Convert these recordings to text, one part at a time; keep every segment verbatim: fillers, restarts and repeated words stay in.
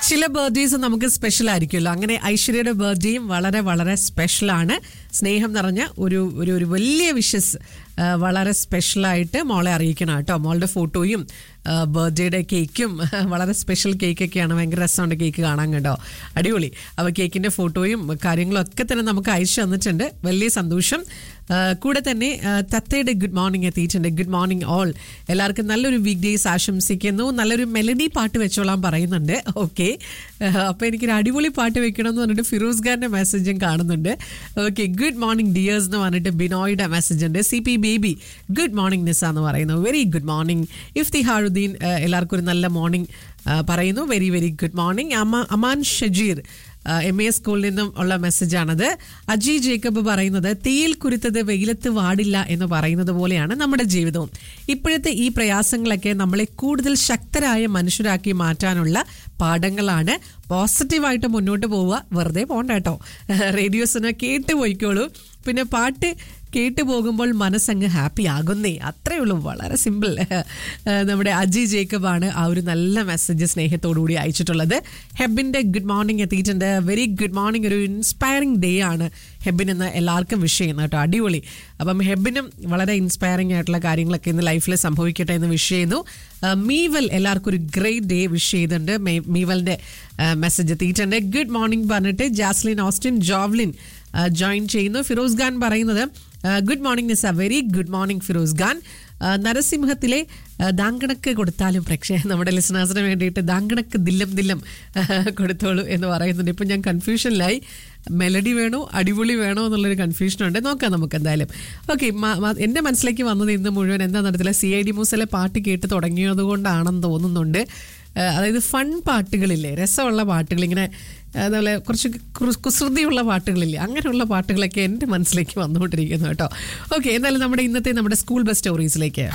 ചില ബർത്ത്ഡേസ് നമുക്ക് സ്പെഷ്യൽ ആയിരിക്കുമല്ലോ. അങ്ങനെ ഐശ്വര്യയുടെ ബർത്ത്ഡേയും വളരെ വളരെ സ്പെഷ്യലാണ്. സ്നേഹം നിറഞ്ഞ ഒരു ഒരു ഒരു വലിയ വിഷസ് വളരെ സ്പെഷ്യലായിട്ട് മോളെ അറിയിക്കണം കേട്ടോ. മോളുടെ ഫോട്ടോയും ബർത്ത്ഡേയുടെ കേക്കും വളരെ സ്പെഷ്യൽ കേക്കൊക്കെയാണ്. ഭയങ്കര രസമുണ്ട് കേക്ക് കാണാൻ കേട്ടോ, അടിപൊളി. അപ്പോൾ കേക്കിൻ്റെ ഫോട്ടോയും കാര്യങ്ങളും ഒക്കെ തന്നെ നമുക്ക് അയച്ചു തന്നിട്ടുണ്ട്. വലിയ സന്തോഷം. കൂടെ തന്നെ തത്തയുടെ ഗുഡ് മോർണിംഗ് എത്തിയിട്ടുണ്ട്. Good morning all. എല്ലാവർക്കും നല്ലൊരു വീക്ക് ഡേയ്സ് ആശംസിക്കുന്നു. നല്ലൊരു മെലഡി പാട്ട് വെച്ചോളാൻ പറയുന്നുണ്ട്. ഓക്കെ, അപ്പോൾ എനിക്കൊരു അടിപൊളി പാട്ട് വെക്കണം എന്ന് പറഞ്ഞിട്ട് ഫിറോസ് ഖാൻ്റെ മെസ്സേജും കാണുന്നുണ്ട്. ഓക്കെ, ഗുഡ് മോർണിംഗ് ഡിയേഴ്സ് എന്ന് പറഞ്ഞിട്ട് ബിനോയുടെ മെസ്സേജ് ഉണ്ട്. C P baby good morning നിസ എന്ന് പറയുന്നു. Very good morning. ഇഫ്തിഹാറുദ്ദീൻ എല്ലാവർക്കും ഒരു നല്ല മോർണിംഗ് പറയുന്നു. Very very good morning. അമ Aman Shajeer M A സ്കൂളിൽ നിന്നും ഉള്ള മെസ്സേജാണത്. അജി ജേക്കബ് പറയുന്നത് തീയിൽ കുരുത്തത് വെയിലത്ത് വാടില്ല എന്ന് പറയുന്നത് പോലെയാണ് നമ്മുടെ ജീവിതവും. ഇപ്പോഴത്തെ ഈ പ്രയാസങ്ങളൊക്കെ നമ്മളെ കൂടുതൽ ശക്തരായ മനുഷ്യരാക്കി മാറ്റാനുള്ള പാഠങ്ങളാണ്. പോസിറ്റീവായിട്ട് മുന്നോട്ട് പോവുക, വെറുതെ പോകണ്ട കേട്ടോ. റേഡിയോസിനെ കേട്ട് പോയിക്കോളൂ. പിന്നെ പാട്ട് കേട്ടു പോകുമ്പോൾ മനസ്സങ്ങ് ഹാപ്പി ആകുന്നേ, അത്രയേ ഉള്ളൂ. വളരെ സിമ്പിൾ. നമ്മുടെ അജി ജേക്കബാണ് ആ ഒരു നല്ല മെസ്സേജ് സ്നേഹത്തോടുകൂടി അയച്ചിട്ടുള്ളത്. ഹെബിൻ്റെ ഗുഡ് മോർണിംഗ് എത്തിയിട്ടുണ്ട്. Very good morning. ഒരു ഇൻസ്പയറിംഗ് ഡേ ആണ് ഹെബിൻ എന്ന് എല്ലാവർക്കും വിഷ് ചെയ്യുന്നത് കേട്ടോ, അടിപൊളി. അപ്പം ഹെബിനും വളരെ ഇൻസ്പയറിംഗ് ആയിട്ടുള്ള കാര്യങ്ങളൊക്കെ ഇന്ന് ലൈഫിൽ സംഭവിക്കട്ടെ എന്ന് വിഷ് ചെയ്യുന്നു. മീവൽ എല്ലാവർക്കും ഒരു ഗ്രേറ്റ് ഡേ വിഷ് ചെയ്തിട്ടുണ്ട്. മീവലിൻ്റെ മെസ്സേജ് എത്തിയിട്ടുണ്ട്. ഗുഡ് മോർണിംഗ് പറഞ്ഞിട്ട് ജാസ്ലിൻ ഓസ്റ്റിൻ ജോവ്ലിൻ ജോയിൻ ചെയ്യുന്നു. ഫിറോസ് ഖാൻ പറയുന്നത് ഗുഡ് മോർണിംഗ് നിസ. Very good morning Firoz Khan. നരസിംഹത്തിലെ ദാങ്കണക്ക് കൊടുത്താലും പ്രേക്ഷക നമ്മുടെ ലിസണേഴ്സിന് വേണ്ടിയിട്ട് ദാങ്കണക്ക് ദില്ലം ദില്ലം കൊടുത്തോളൂ എന്ന് പറയുന്നുണ്ട്. ഇപ്പം ഞാൻ കൺഫ്യൂഷനിലായി. മെലഡി വേണോ അടിപൊളി വേണോ എന്നുള്ളൊരു കൺഫ്യൂഷനുണ്ട്. നോക്കാം നമുക്ക് എന്തായാലും. ഓക്കെ, എൻ്റെ മനസ്സിലേക്ക് വന്നത് ഇന്ന് മുഴുവൻ എന്താ നടത്തില്ല, സി ഐ ഡി മൂസയിലെ പാട്ട് കേട്ട് തുടങ്ങിയത് കൊണ്ടാണെന്ന് തോന്നുന്നുണ്ട്. അതായത് ഫൺ പാട്ടുകളില്ലേ, രസമുള്ള പാട്ടുകൾ, ഇങ്ങനെ അതുപോലെ കുറച്ച് കുസൃതിയുള്ള പാട്ടുകളില്ലേ, അങ്ങനെയുള്ള പാട്ടുകളൊക്കെ എൻ്റെ മനസ്സിലേക്ക് വന്നുകൊണ്ടിരിക്കുന്നു കേട്ടോ. ഓക്കെ, എന്തായാലും നമ്മുടെ ഇന്നത്തെ നമ്മുടെ സ്കൂൾ ബസ് സ്റ്റോറീസിലേക്ക്.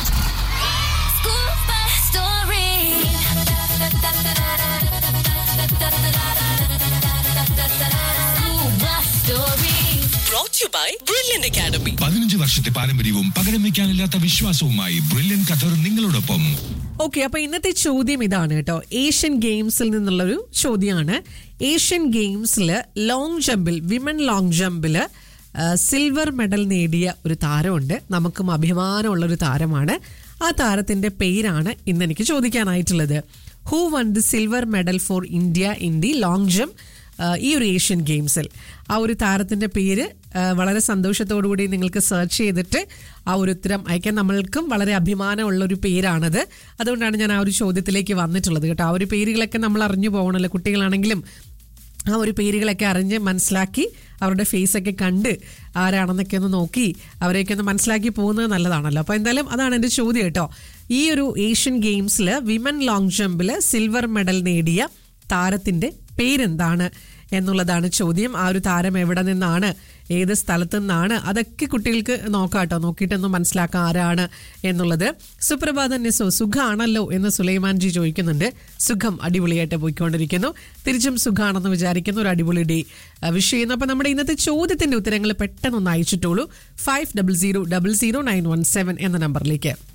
പതിനഞ്ച് വർഷത്തെ പാരമ്പര്യവും പകരം വയ്ക്കാനില്ലാത്ത വിശ്വാസവുമായി ബ്രില്യൻ ഖത്തർ നിങ്ങളോടൊപ്പം. ഓക്കെ, അപ്പൊ ഇന്നത്തെ ചോദ്യം ഇതാണ് കേട്ടോ. ഏഷ്യൻ ഗെയിംസിൽ നിന്നുള്ളൊരു ചോദ്യമാണ്. ഏഷ്യൻ ഗെയിംസിൽ long ജമ്പിൽ, women long ജമ്പില് silver medal നേടിയ ഒരു താരമുണ്ട്. നമുക്കും അഭിമാനമുള്ളൊരു താരമാണ്. ആ താരത്തിന്റെ പേരാണ് ഇന്ന് എനിക്ക് ചോദിക്കാനായിട്ടുള്ളത്. Who one the silver medal for India in the long jump ഈ ഒരു ഏഷ്യൻ ഗെയിംസിൽ? ആ ഒരു താരത്തിൻ്റെ പേര് വളരെ സന്തോഷത്തോടുകൂടി നിങ്ങൾക്ക് സെർച്ച് ചെയ്തിട്ട് ആ ഒരു ഉത്തരം അയക്കാൻ. നമ്മൾക്കും വളരെ അഭിമാനമുള്ളൊരു പേരാണത്. അതുകൊണ്ടാണ് ഞാൻ ആ ഒരു ചോദ്യത്തിലേക്ക് വന്നിട്ടുള്ളത് കേട്ടോ. ആ ഒരു പേരുകളൊക്കെ നമ്മൾ അറിഞ്ഞു പോകണമല്ലോ. കുട്ടികളാണെങ്കിലും ആ ഒരു പേരുകളൊക്കെ അറിഞ്ഞ് മനസ്സിലാക്കി അവരുടെ ഫേസൊക്കെ കണ്ട് ആരാണെന്നൊക്കെ ഒന്ന് നോക്കി അവരെയൊക്കെ ഒന്ന് മനസ്സിലാക്കി പോകുന്നത് നല്ലതാണല്ലോ. അപ്പോൾ എന്തായാലും അതാണ് എൻ്റെ ചോദ്യം കേട്ടോ. ഈ ഒരു ഏഷ്യൻ ഗെയിംസിൽ വിമൻ ലോങ് ജമ്പിൽ സിൽവർ മെഡൽ നേടിയ താരത്തിൻ്റെ പേരെന്താണ് എന്നുള്ളതാണ് ചോദ്യം. ആ ഒരു താരം എവിടെ നിന്നാണ്, ഏത് സ്ഥലത്തു നിന്നാണ്, അതൊക്കെ കുട്ടികൾക്ക് നോക്കാം കേട്ടോ. നോക്കിയിട്ടൊന്ന് മനസ്സിലാക്കാം ആരാണ് എന്നുള്ളത്. സുപ്രഭാതം നിസോ, സുഖാണല്ലോ എന്ന് സുലൈമാൻ ജി ചോദിക്കുന്നുണ്ട്. സുഖം, അടിപൊളിയായിട്ട് പോയിക്കൊണ്ടിരിക്കുന്നു. തിരിച്ചും സുഖാണെന്ന് വിചാരിക്കുന്ന ഒരു അടിപൊളി ഡേ വിഷ് ചെയ്യുന്നു. അപ്പം നമ്മുടെ ഇന്നത്തെ ചോദ്യത്തിന്റെ ഉത്തരങ്ങൾ പെട്ടെന്നൊന്ന് അയച്ചിട്ടുള്ളൂ. Five double zero double zero nine one seven എന്ന നമ്പറിലേക്ക്.